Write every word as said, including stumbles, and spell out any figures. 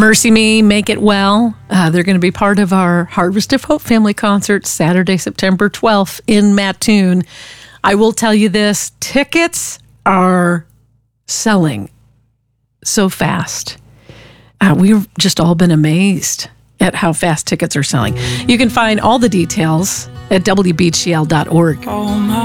Mercy Me, Make It Well. Uh, they're going to be part of our Harvest of Hope family concert Saturday, September twelfth in Mattoon. I will tell you this, tickets are selling so fast. Uh, we've just all been amazed at how fast tickets are selling. You can find all the details at W B G L dot org.